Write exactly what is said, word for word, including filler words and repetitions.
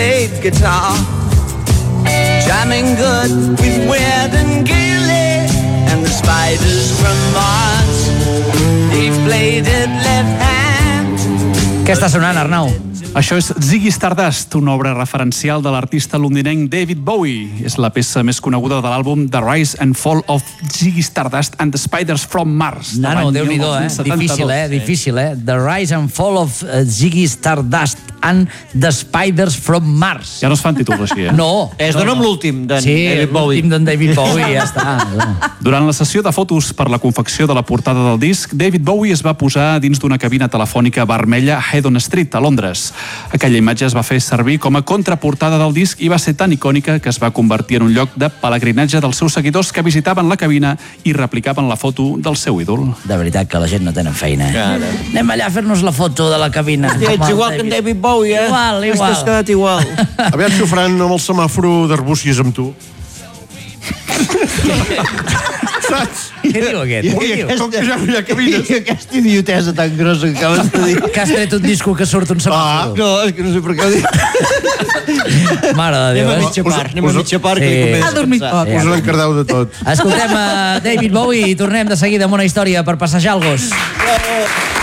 guitar, jamming good with Weird and Gilly and the Spiders from Mars. He played it left hand. Què està sonant, Arnau? Això és Ziggy Stardust, una obra referencial de l'artista londinenc David Bowie. És la peça més coneguda de l'àlbum The Rise and Fall of Ziggy Stardust and the Spiders from Mars. No, no, Déu-n'hi-do, eh? Difícil, eh? Difícil, eh? The Rise and Fall of uh, Ziggy Stardust and the Spiders from Mars. Ja no es fan títols així, eh? No. Es dona amb l'últim d'en sí, David Bowie. Sí, l'últim d'en David Bowie, ja està. Durant la sessió de fotos per la confecció de la portada del disc, David Bowie es va posar dins d'una cabina telefònica vermella a Haydon Street, a Londres. Aquella imatge es va fer servir com a contraportada del disc i va ser tan icònica que es va convertir en un lloc de pelegrinatge dels seus seguidors que visitaven la cabina i replicaven la foto del seu ídol. De veritat que la gent no tenen feina, eh? Cara. Anem allà a fer-nos la foto de la cabina. Ja ets igual que en David Bowie, eh? Igual, igual. T'has quedat igual. Aviam si ho faran amb el semàforo d'Arbúcies amb tu. Saps? Què diu aquest? I, i, com que ja no hi ha cabines. I aquesta idiotesa tan grossa que acabes de dir. Que has tret un disco que surt un Ah, semàforo. no, és que no sé per què ho dic. Mare de Déu, Anem a eh? mitja part, anem a mitja part, que Sí. li comença Ha dormit a pensar. poc. Us l'encardeu de tot. Escoltem a David Bowie i tornem de seguida amb una història per passejar el gos.